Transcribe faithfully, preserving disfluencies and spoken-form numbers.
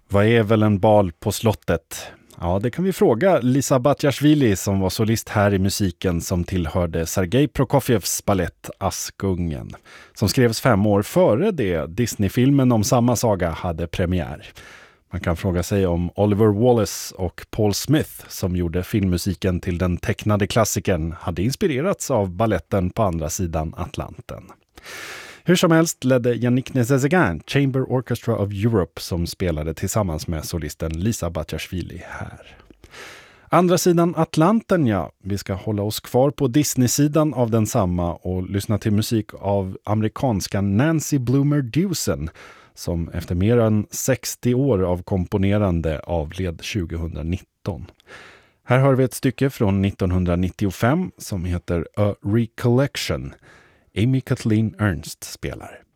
Vad är väl en bal på slottet? Ja, det kan vi fråga Lisa Batjashvili som var solist här i musiken som tillhörde Sergej Prokofjevs ballett Askungen, som skrevs fem år före det Disney-filmen om samma saga hade premiär. Man kan fråga sig om Oliver Wallace och Paul Smith som gjorde filmmusiken till den tecknade klassikern hade inspirerats av balletten på andra sidan Atlanten. Hur som helst ledde Yannick Nézet-Séguin Chamber Orchestra of Europe som spelade tillsammans med solisten Lisa Batjashvili här. Andra sidan Atlanten, ja. Vi ska hålla oss kvar på Disney-sidan av densamma och lyssna till musik av amerikanska Nancy Bloomer Dewson som efter mer än sextio år av komponerande avled tjugonitton. Här har vi ett stycke från nittonhundranittiofem som heter A Recollection. Amy Kathleen Ernst spelar.